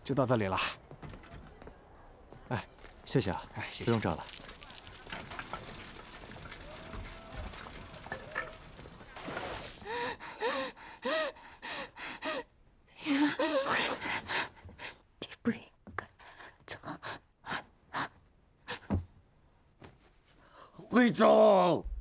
就到这里了。 哎，谢谢啊， 哎，谢谢。 不用这了。 你不应该走。 徽州。